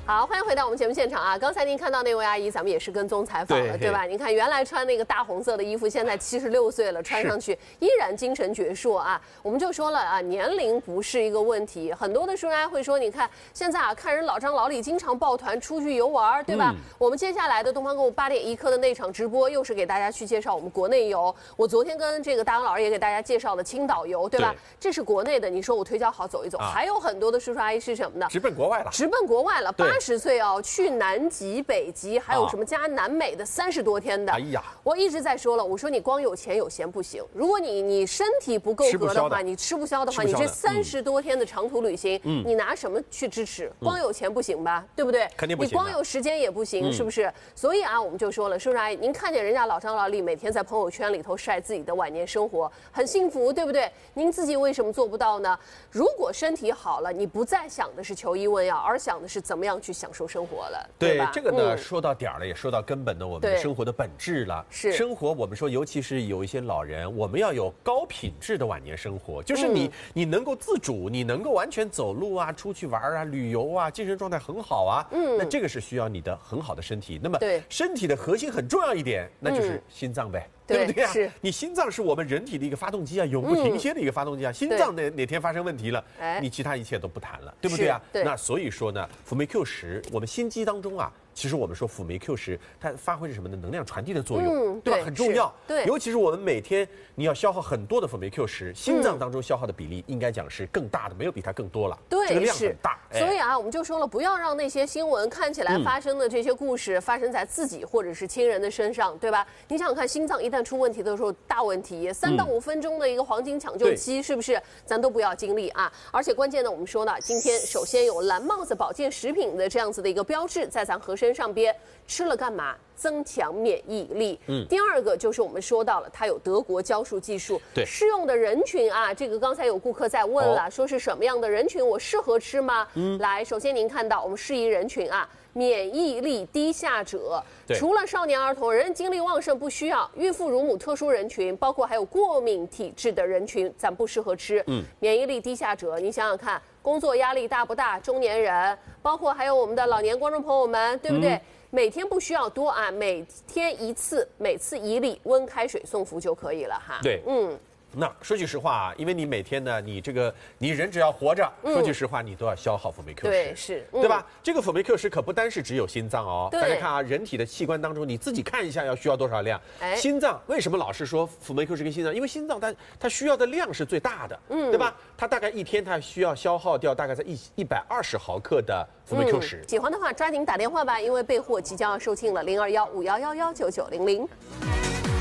好，欢迎回到我们节目现场啊！刚才您看到那位阿姨，咱们也是跟踪采访了，对吧？您看原来穿那个大红色的衣服，现在76岁了，穿上去依然精神矍铄啊！我们就说了啊，年龄不是一个问题。很多的书家会说，你看现在啊，看人老张老李经常抱团出去游玩，对吧？我们接下来的东方购物8点1刻的那场直播，又是给大家去介绍我们国内游。我昨天跟这个大杨老师也给大家介绍了青岛游，对吧？这是国内的，你说我腿脚好走一走，还有很多的叔叔阿姨是什么呢？ 直奔国外了， 直奔国外了，80岁哦，去南极、北极，还有什么加南美的30多天的。 哎呀， 我一直在说了，我说你光有钱有闲不行，如果你身体不够格的话，你吃不消的话，你这30多天的长途旅行，你拿什么去支持？光有钱不行吧，对不对？ 肯定不行。 你光有时间也不行，是不是？所以啊，我们就说了，叔叔阿姨，您看见人家老张老李每天在朋友圈里头晒自己的晚年生活，很幸福，对不对？您自己为什么做不到呢？如果身体好了，你不再想的是求医问药，而想的是怎么样去享受生活了，对吧？ 这个呢，说到点儿了，也说到根本的我们的生活的本质了。 是生活，我们说，尤其是有一些老人，我们要有高品质的晚年生活，就是你能够自主，你能够完全走路啊，出去玩啊，旅游啊，精神状态很好啊。那这个是需要你的很好的身体。那么身体的核心很重要一点，那就是心脏呗。对不对啊？你心脏是我们人体的一个发动机啊，永不停歇的一个发动机啊。心脏哪天发生问题了，你其他一切都不谈了，对不对啊？那所以说呢，辅酶 Q10，我们心肌当中啊，其实我们说辅酶 Q10，它发挥着什么呢？能量传递的作用，对吧？很重要。对，尤其是我们每天你要消耗很多的辅酶 Q10，心脏当中消耗的比例应该讲是更大的，没有比它更多了。 对， 这个量很大。 所以啊，我们就说了，不要让那些新闻看起来发生的这些故事发生在自己或者是亲人的身上，对吧？你想想看，心脏一旦出问题的时候，大问题，3到5分钟的一个黄金抢救期，是不是？咱都不要经历啊！而且关键呢，我们说呢，今天首先有蓝帽子保健食品的这样子的一个标志在咱盒身上边，吃了干嘛？增强免疫力。第二个就是我们说到了，它有德国胶束技术，适用的人群啊，这个刚才有顾客在问了，说是什么样的人群我适合吃吗？来，首先您看到我们适宜人群啊。免疫力低下者，除了少年儿童，人精力旺盛不需要，孕妇、乳母、特殊人群，包括还有过敏体质的人群，咱不适合吃。免疫力低下者，你想想看，工作压力大不大？中年人，包括还有我们的老年观众朋友们，对不对？每天不需要多啊，每天1次，每次1粒温开水送服就可以了哈。 对，那说句实话啊，因为你每天呢，你人只要活着，说句实话，你都要消耗辅酶 Q10， 对，是， 对吧？这个辅酶 Q10可不单是只有心脏哦，大家看啊，人体的器官当中，你自己看一下要需要多少量。心脏为什么老是说辅酶 Q10跟心脏？因为心脏它需要的量是最大的，对吧？它大概一天它需要消耗掉大概在120毫克的辅酶 Q10。 喜欢的话抓紧打电话吧，因为备货即将要售罄了，021-5111-9900。